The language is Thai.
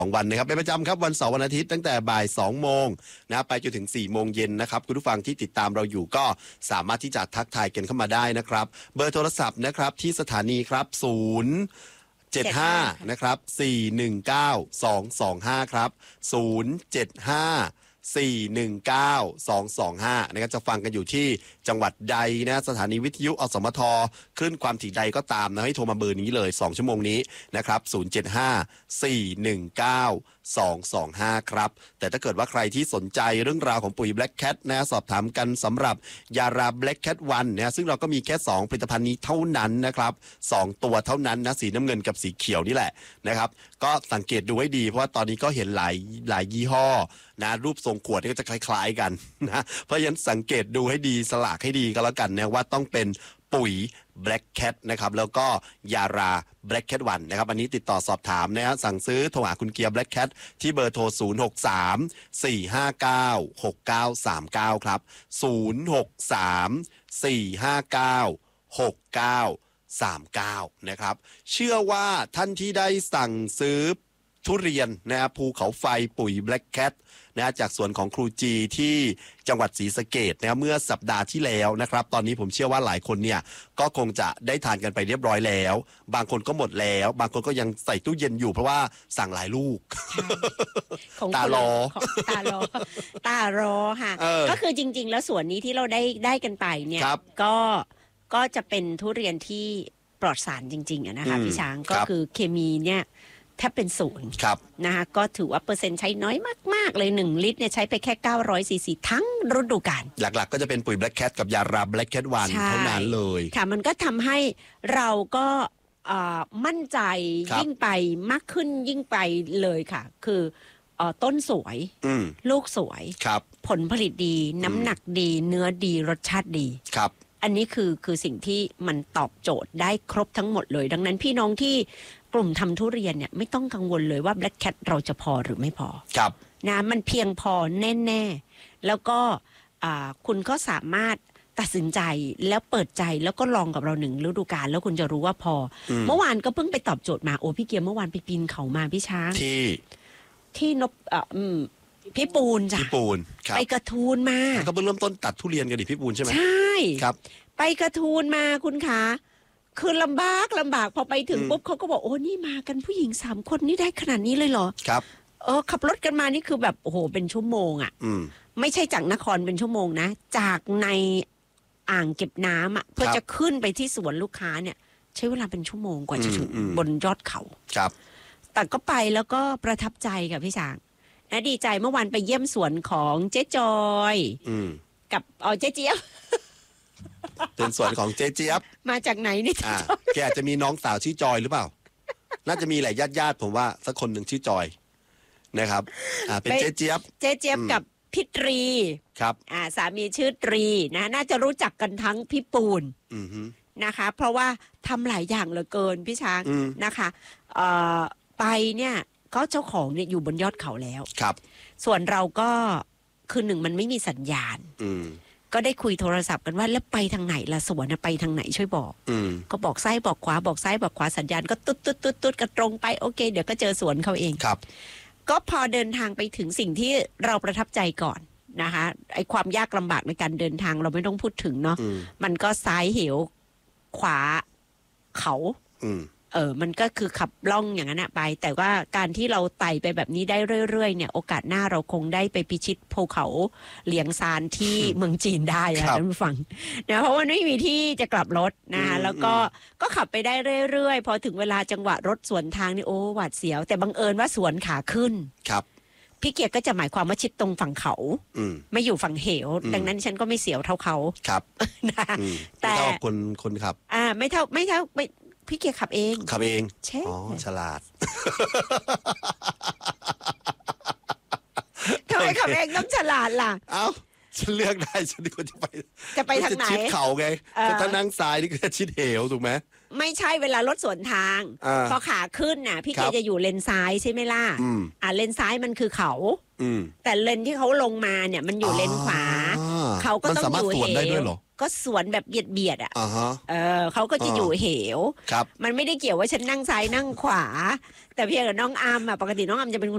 วันนะครับเป็นประจำครับวันเสาร์วันอาทิตย์ตั้งแต่บ่าย2 โมงนะไปจนถึง4 โมงเย็นนะครับคุณผู้ฟังที่ติดตามเราอยู่ก็สามารถที่จะทักทายกันเข้ามาได้นะครับเบอร์โทรศัพท์นะครับที่สถานีครับ075นะครับ419 225ครับ075 419 225นะครับจะฟังกันอยู่ที่จังหวัดใดนะสถานีวิทยุอสมทคลื่นความถี่ใดก็ตามนะให้โทรมาเบอร์นี้เลย2 ชั่วโมงนี้นะครับ075 419 225ครับแต่ถ้าเกิดว่าใครที่สนใจเรื่องราวของปุ๋ย Black Cat นะสอบถามกันสำหรับยารา Black Cat 1นะซึ่งเราก็มีแค่2ผลิตภัณฑ์นี้เท่านั้นนะครับ2ตัวเท่านั้นนะสีน้ำเงินกับสีเขียวนี่แหละนะครับก็สังเกตดูให้ดีเพราะว่าตอนนี้ก็เห็นหลายยี่ห้อนะรูปทรงขวดก็จะคล้ายๆกันนะเพราะฉะนั้นสังเกตดูให้ดีสลากให้ดีก็แล้วกันนะว่าต้องเป็นปุ๋ย Black Cat นะครับแล้วก็ยารา Black Cat 1นะครับอันนี้ติดต่อสอบถามนะฮะสั่งซื้อโทรหาคุณเกียร์ Black Cat ที่เบอร์โทร063 459 6939ครับ063 459 6939นะครับเชื่อว่าท่านที่ได้สั่งซื้อทุเรียนนะครับภูเขาไฟปุ๋ย Black Cat นะจากสวนของครูจีที่จังหวัดศรีสะเกษนะเมื่อสัปดาห์ที่แล้วนะครับตอนนี้ผมเชื่อว่าหลายคนเนี่ยก็คงจะได้ทานกันไปเรียบร้อยแล้วบางคนก็หมดแล้วบางคนก็ยังใส่ตู้เย็นอยู่เพราะว่าสั่งหลายลูกตารอค่ะก็คือจริงๆแล้วสวนนี้ที่เราได้กันไปเนี่ยก็จะเป็นทุเรียนที่ปลอดสารจริงๆนะคะพี่ช้างก็คือเคมีเนี่ยแทบเป็น0นะคะก็ถือว่าเปอร์เซ็นต์ใช้น้อยมากๆเลย1 ลิตรเนี่ยใช้ไปแค่900 ซีซีทั้งฤดูกาลหลักๆก็จะเป็นปุ๋ย Black Cat กับยารา Black Cat 1เท่านั้นเลยค่ะมันก็ทำให้เราก็มั่นใจยิ่งไปมากขึ้นยิ่งไปเลยค่ะคือต้นสวยลูกสวยผลผลิตดีน้ำหนักดีเนื้อดีรสชาติดีครับอันนี้คือสิ่งที่มันตอบโจทย์ได้ครบทั้งหมดเลยดังนั้นพี่น้องที่กลุ่มทำทุเรียนเนี่ยไม่ต้องกังวลเลยว่า Black Cat เราจะพอหรือไม่พอครับนะมันเพียงพอแน่ๆแล้วก็คุณก็สามารถตัดสินใจแล้วเปิดใจแล้วก็ลองกับเรา1 ฤดูกาลแล้วคุณจะรู้ว่าพอเมื่อวานก็เพิ่งไปตอบโจทย์มาโอ้พี่เกียร์เมื่อวานไปปีนเขามาพี่ช้างที่นบพี่ปูนจ้ะพี่ปูนไปกระทูลมาก็เพิ่งเริ่มต้นตัดทุเรียนกันดิพี่ปูนใช่ไหมใช่ครับไปกระทูลมาคุณคะคือลำบากพอไปถึงปุ๊บเขาก็บอกโอ้นี่มากันผู้หญิง3 คนนี่ได้ขนาดนี้เลยเหรอครับขับรถกันมานี่คือแบบโอ้โหเป็นชั่วโมงไม่ใช่จากนครเป็นชั่วโมงนะจากในอ่างเก็บน้ำเพื่อจะขึ้นไปที่สวนลูกค้าเนี่ยใช้เวลาเป็นชั่วโมงกว่าจะถึงบนยอดเขาครับแต่ก็ไปแล้วก็ประทับใจกับพี่ช้างนะดีใจเมื่อวานไปเยี่ยมสวนของเจ๊จอยกับเจ๊เจี๊ยบเป็นสวนของเจ๊เจี๊ยบมาจากไหนนี่แกอาจจะมีน้องสาวชื่อจอยหรือเปล่าน่าจะมีหลายญาติผมว่าสักคนหนึ่งชื่อจอยนะครับเป็นเจ๊เจี๊ยบกับพี่ตรีครับสามีชื่อตรีนะน่าจะรู้จักกันทั้งพี่ปูนนะคะเพราะว่าทำหลายอย่างเหลือเกินพี่ช้างนะคะไปเนี่ยก็เจ้าของเนี่ยอยู่บนยอดเขาแล้วครับส่วนเราก็คือ1มันไม่มีสัญญาณก็ได้คุยโทรศัพท์กันว่าแล้วไปทางไหนล่ะสวนไปทางไหนช่วยบอกก็บอกซ้ายบอกขวาบอกซ้ายบอกขวาสัญญาณก็ตุ๊ดก็ตรงไปโอเคเดี๋ยวก็เจอสวนเขาเองครับก็พอเดินทางไปถึงสิ่งที่เราประทับใจก่อนนะคะไอ้ความยากลำบากในการเดินทางเราไม่ต้องพูดถึงเนาะมันก็ซ้ายเหวขวาเขามันก็คือขับล่องอย่างนั้นไปแต่ว่าการที่เราไต่ไปแบบนี้ได้เรื่อยๆเนี่ยโอกาสหน้าเราคงได้ไปพิชิตภูเขาเหลียงซานที่เมืองจีนได้นะท่านผู้ฟังนะเพราะว่าไม่มีที่จะกลับรถนะคะแล้วก็ขับไปได้เรื่อยๆพอถึงเวลาจังหวะรถสวนทางนี่โอ้หวาดเสียวแต่บังเอิญว่าสวนขาขึ้นครับพี่เกียรติก็จะหมายความว่าชิดตรงฝั่งเขาไม่อยู่ฝั่งเหวดังนั้นฉันก็ไม่เสียวเท่าเขาครับนะแต่คนขับไม่เท่าพี่เกียร์ขับเองใช่ฉลาดทำไมขับเองต้องฉลาดล่ะเอ้าฉันเลือกได้ฉันควรจะไปทางไหนชิดเขาไงถ้านั่งซ้ายนี่ก็ชิดเหวถูกไหมไม่ใช่เวลารถสวนทางพอขาขึ้นน่ะพี่เกียร์จะอยู่เลนซ้ายใช่ไหมล่ะเลนซ้ายมันคือเขาแต่เลนที่เขาลงมาเนี่ยมันอยู่เลนขวาเขาก็ต้องอยู่เหวก็สวนแบบเบียดเขาก็จะอยู่เหวมันไม่ได้เกี่ยวว่าฉันนั่งซ้ายนั่งขวาแต่เพียงกับน้องอามปกติน้องอามจะเป็น